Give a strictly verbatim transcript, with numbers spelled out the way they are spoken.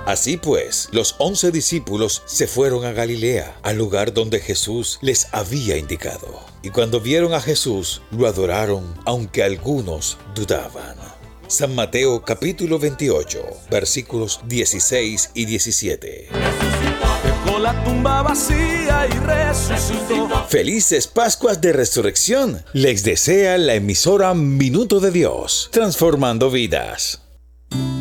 Así pues, los once discípulos se fueron a Galilea, al lugar donde Jesús les había indicado. Y cuando vieron a Jesús, lo adoraron, aunque algunos dudaban. San Mateo capítulo veintiocho, versículos dieciséis y diecisiete. Dejó la tumba vacía y resucitó. Felices Pascuas de Resurrección les desea la emisora Minuto de Dios, transformando vidas.